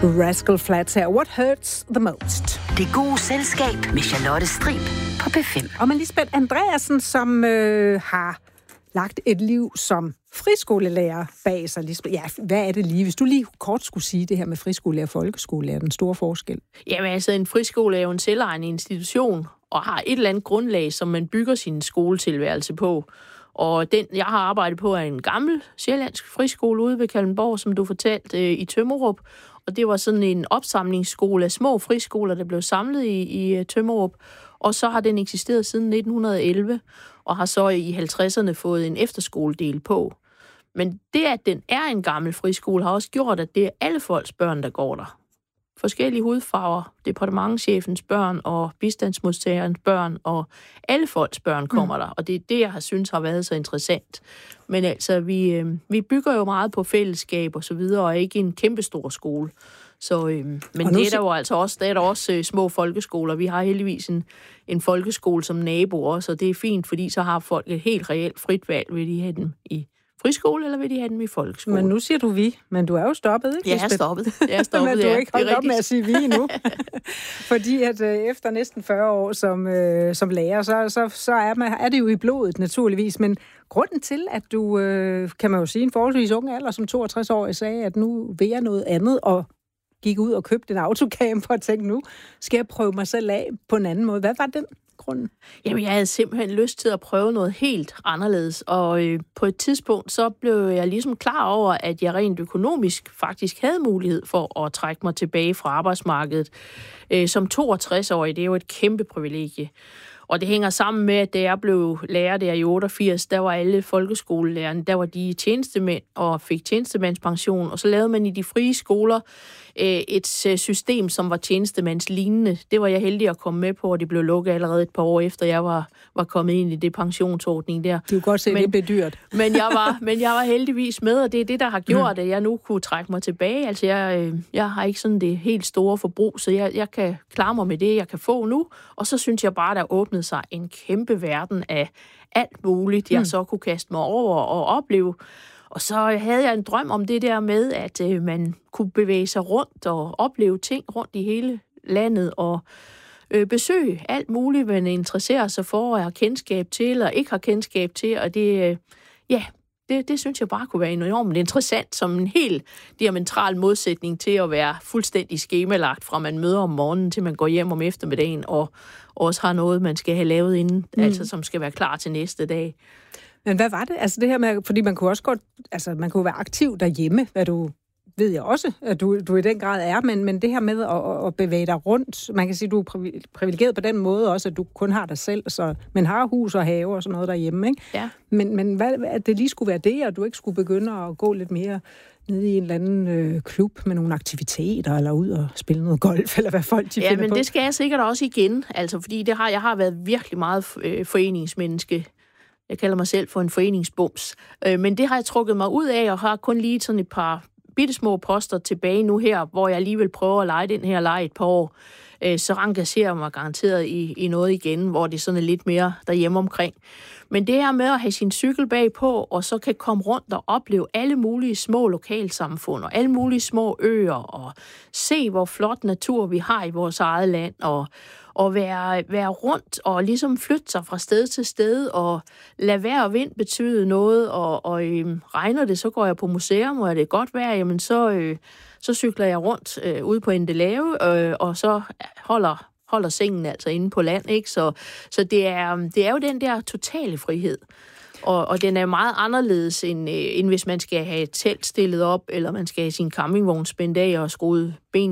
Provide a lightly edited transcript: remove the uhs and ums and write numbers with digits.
Rascal Flatts her. What hurts the most? Det gode selskab med Charlotte Strib på P5. Og med Lisbeth Andreasen, som har lagt et liv som friskolelærer bag sig. Lisbeth, ja, hvad er det lige? Hvis du lige kort skulle sige det her med friskolelærer og folkeskolelærer, den store forskel. Jamen altså, en friskole er jo en selvejende institution, og har et eller andet grundlag, som man bygger sin skoletilværelse på. Og den, jeg har arbejdet på, er en gammel sjællandsk friskole ude ved Kalundborg, som du fortalte, i Tømmerup. Og det var sådan en opsamlingsskole af små friskoler, der blev samlet i Tømmerup. Og så har den eksisteret siden 1911, og har så i 50'erne fået en efterskoledel på. Men det, at den er en gammel friskole, har også gjort, at det er alle folks børn, der går der. Forskellige hudfarver, departementschefens børn og bistandsmodtagerens børn, og alle folks børn kommer der. Og det er det, jeg har synes har været så interessant. Men altså, vi bygger jo meget på fællesskab og så videre, og ikke en kæmpestor skole. Så, men det er der jo altså også, der er der også små folkeskoler. Vi har heldigvis en folkeskole som nabo også, og det er fint, fordi så har folk et helt reelt frit valg, vil de have dem i friskole, eller vil de have dem i folkeskole? Men nu siger du vi, men du er jo stoppet, ikke? Jeg er stoppet. Men du er ikke holdt op med at sige vi endnu. Fordi at efter næsten 40 år som lærer, så er det jo i blodet, naturligvis. Men grunden til, at du, kan man jo sige, en forholdsvis unge alder som 62-årig sagde, at nu vil jeg noget andet, og gik ud og købte en autocamper og tænkte, nu skal jeg prøve mig selv af på en anden måde. Hvad var den grund? Jamen, jeg havde simpelthen lyst til at prøve noget helt anderledes, og på et tidspunkt, så blev jeg ligesom klar over, at jeg rent økonomisk faktisk havde mulighed for at trække mig tilbage fra arbejdsmarkedet. Som 62-årig, det er jo et kæmpe privilegie. Og det hænger sammen med, at da jeg blev lærer der i 88, der var alle folkeskolelærerne, der var de tjenestemænd og fik tjenestemandspension, og så lavede man i de frie skoler et system, som var tjenestemandslignende. Det var jeg heldig at komme med på, og det blev lukket allerede et par år efter, jeg var kommet ind i det pensionsordning der. Du kan godt se, at det blev dyrt. Men jeg var heldigvis med, og det er det, der har gjort, at jeg nu kunne trække mig tilbage. Altså, jeg har ikke sådan det helt store forbrug, så jeg kan klare mig med det, jeg kan få nu. Og så synes jeg bare, der åbnede sig en kæmpe verden af alt muligt, jeg så kunne kaste mig over og opleve. Og så havde jeg en drøm om det der med, at man kunne bevæge sig rundt og opleve ting rundt i hele landet og besøge alt muligt, man interesserer sig for og har kendskab til eller ikke har kendskab til. Og det synes jeg bare kunne være enormt interessant som en helt diametral modsætning til at være fuldstændig skemalagt fra man møder om morgenen til man går hjem om eftermiddagen og også har noget, man skal have lavet inden, altså som skal være klar til næste dag. Men hvad var det? Altså det her med, fordi man kunne også godt, altså man kunne være aktiv derhjemme, hvad du ved jeg også, at du i den grad er, men det her med at bevæge dig rundt, man kan sige, du er privilegeret på den måde også, at du kun har dig selv, men har hus og have og sådan noget derhjemme, ikke? Ja. Men hvad, at det lige skulle være det, og du ikke skulle begynde at gå lidt mere ned i en eller anden klub med nogle aktiviteter, eller ud og spille noget golf, eller hvad folk de finder på. Ja, men det skal jeg sikkert også igen, altså fordi jeg har været virkelig meget foreningsmenneske. Jeg kalder mig selv for en foreningsbums. Men det har jeg trukket mig ud af, og har kun lige sådan et par bittesmå poster tilbage nu her, hvor jeg alligevel prøver at lege den her leg et par år. Så engagerer jeg mig garanteret i noget igen, hvor det sådan er lidt mere derhjemme omkring. Men det her med at have sin cykel bagpå, og så kan komme rundt og opleve alle mulige små lokalsamfund, og alle mulige små øer, og se, hvor flot natur vi har i vores eget land, og være rundt og ligesom flytte sig fra sted til sted, og lade vejr og vind betyde noget, og regner det, så går jeg på museum, og er det godt vejr, jamen så cykler jeg rundt ude på Endelave, og så holder sengen altså inde på land, ikke? Så det er jo den der totale frihed. Og den er meget anderledes, end hvis man skal have et telt stillet op, eller man skal have sin campingvogn spændt af og skruet ben